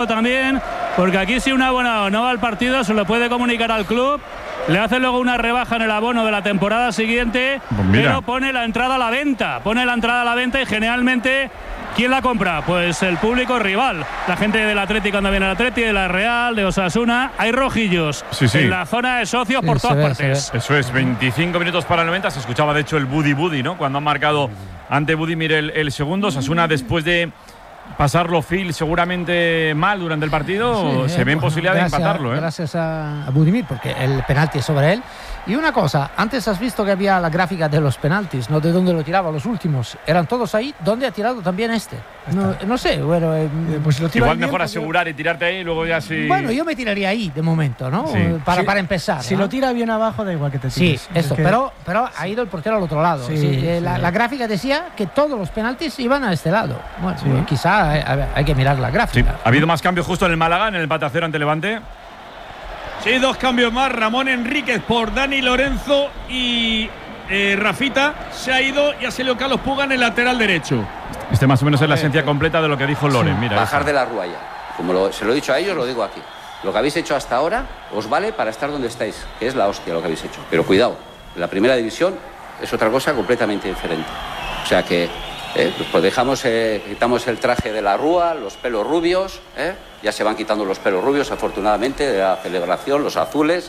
también, porque aquí si un abonado no va al partido se lo puede comunicar al club, le hace luego una rebaja en el abono de la temporada siguiente, pero pone la entrada a la venta, y generalmente ¿quién la compra? Pues el público rival, la gente del Atlético cuando viene al Atleti, de la Real, de Osasuna. Hay rojillos en la zona de socios por todas partes. Eso es, 25 minutos para el 90. Se escuchaba de hecho el Budi, ¿no? Cuando han marcado ante Budimir el segundo. Osasuna, después de pasarlo Phil seguramente mal durante el partido, se ve en posibilidad de empatarlo. Gracias a Budimir, porque el penalti es sobre él. Y una cosa, antes has visto que había la gráfica de los penaltis, no de dónde lo tiraba los últimos. Eran todos ahí, ¿dónde ha tirado también este? No sé, bueno, pues lo igual mejor bien, asegurar y tirarte ahí y luego ya sí. Bueno, yo me tiraría ahí de momento, ¿no? Sí. Para empezar. Si lo tira bien abajo, da igual que te tires. Sí, esto, pero ha ido el portero al otro lado. La gráfica decía que todos los penaltis iban a este lado. Bueno, quizá hay que mirar la gráfica. ¿Ha habido más cambios justo en el Málaga, en el empate a 0 ante Levante? Sí, 2 cambios más. Ramón Enríquez por Dani Lorenzo y Rafita se ha ido y ha salido Carlos Puga en el lateral derecho. Este más o menos es la esencia completa de lo que dijo Loren. Mira, bajar de la rúa ya. Como se lo he dicho a ellos, lo digo aquí. Lo que habéis hecho hasta ahora os vale para estar donde estáis, que es la hostia lo que habéis hecho. Pero cuidado, la primera división es otra cosa completamente diferente. O sea que pues quitamos el traje de la rúa, los pelos rubios, ya se van quitando los pelos rubios afortunadamente de la celebración, los azules,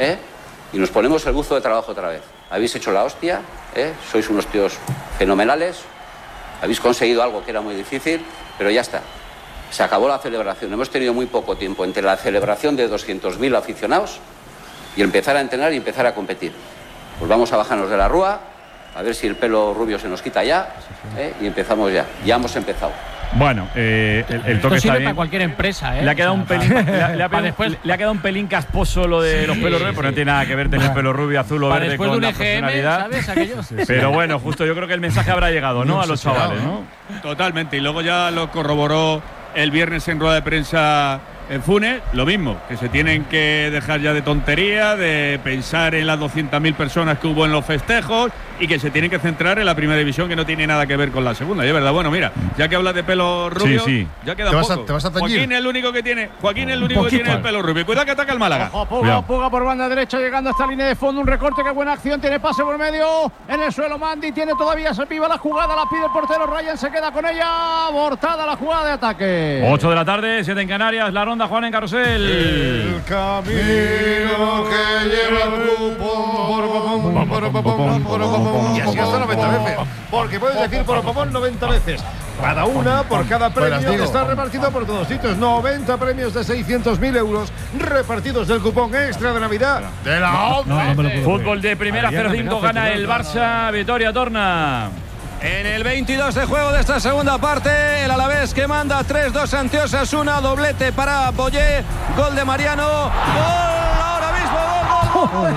y nos ponemos el buzo de trabajo otra vez. Habéis hecho la hostia, sois unos tíos fenomenales, habéis conseguido algo que era muy difícil, pero ya está, se acabó la celebración. Hemos tenido muy poco tiempo entre la celebración de 200.000 aficionados y empezar a entrenar y empezar a competir. Pues vamos a bajarnos de la rúa, a ver si el pelo rubio se nos quita ya, y empezamos ya. Ya hemos empezado. Bueno, el toque está bien. Para cualquier empresa, Le ha quedado un pelín, le ha quedado un pelín casposo lo de los pelos rubios, porque no tiene nada que ver tener pelo rubio, azul o verde con la personalidad. Pero bueno, justo yo creo que el mensaje habrá llegado, ¿no? A los chavales, ¿no? Totalmente. Y luego ya lo corroboró el viernes en rueda de prensa en Funes, lo mismo, que se tienen que dejar ya de tontería, de pensar en las 200.000 personas que hubo en los festejos y que se tienen que centrar en la primera división, que no tiene nada que ver con la segunda. Y es verdad, bueno, mira, ya que hablas de pelo rubio, ya queda poco. ¿Te vas a teñir? Joaquín es el único que tiene el pelo rubio. Cuidado que ataca el Málaga. Puga por banda derecha, llegando a esta línea de fondo, un recorte, qué buena acción, tiene pase por medio, en el suelo Mandi, tiene todavía, se piva la jugada, la pide el portero, Ryan se queda con ella, abortada la jugada de ataque. 8 de la tarde, 7 en Canarias, la ronda Juan en Carrusel. El camino que lleva el cupón. Y así hasta 90 veces. Porque puedes decir por popón 90 veces. Cada una por cada premio que está repartido por todos sitios. 90 premios de 600.000 euros repartidos del cupón extra de Navidad de la ONCE. Fútbol de primera, 0-5 gana el Barça. Victoria Torna. En el 22 de juego de esta segunda parte, el Alavés que manda 3-2 ante Osasuna, doblete para Boyé, gol de Mariano, gol ahora mismo, gol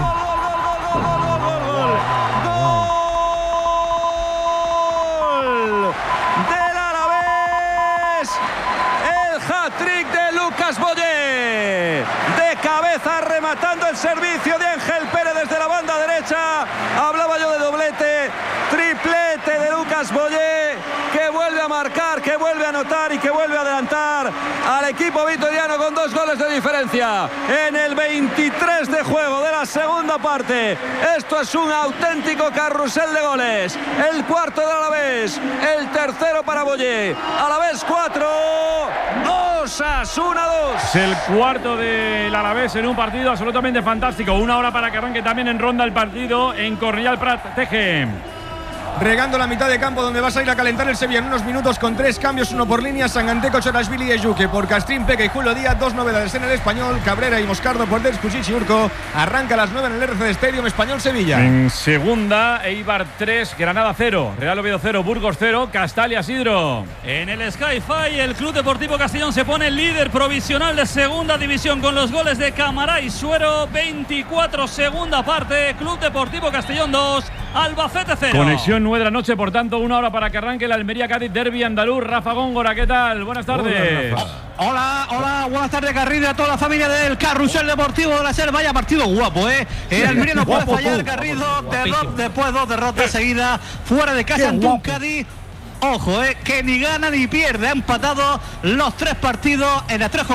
del Alavés, el hat-trick de Lucas Boyé, de cabeza rematando el servicio de Ángel Pérez desde la banda derecha. Hablaba yo de doblete, triplete de Lucas Boyé, que vuelve a marcar, que vuelve a anotar y que vuelve a adelantar al equipo vitoriano con 2 goles de diferencia en el 23 de juego de la segunda parte. Esto es un auténtico carrusel de goles. El cuarto de Alavés, el tercero para Boyé. Alavés 4, Osasuna 2. Es el cuarto del Alavés en un partido absolutamente fantástico. 1 hora para que arranque también en ronda el partido en Cornellà Prat. Teje. Regando la mitad de campo, donde vas a ir a calentar el Sevilla en unos minutos con 3 cambios, 1 por línea, Sanganteco, Chorashvili y Ejuque. Por Castrín, Peque y Julio Díaz, 2 novedades en el Español, Cabrera y Moscardo por Descusic y Urco. Arranca a las 9 en el RCD Stadium, Español-Sevilla. En segunda, Eibar 3, Granada 0, Real Oviedo 0, Burgos 0, Castalia Sidro. En el Sky-Fi, el Club Deportivo Castellón se pone líder provisional de segunda división con los goles de Camará y Suero. 24, segunda parte, Club Deportivo Castellón 2, Albacete 0. Conexión 9 de la noche, por tanto, 1 hora para que arranque el Almería-Cádiz Derbi andaluz. Rafa Góngora, ¿qué tal? Buenas tardes. Hola, buenas tardes, Garrido, a toda la familia del Carrusel Deportivo de la SER. Vaya partido guapo, El Almería no puede fallar, Garrido. Después 2 derrotas seguidas, fuera de casa ante un Cádiz ojo, que ni gana ni pierde. Ha empatado los 3 partidos en las 3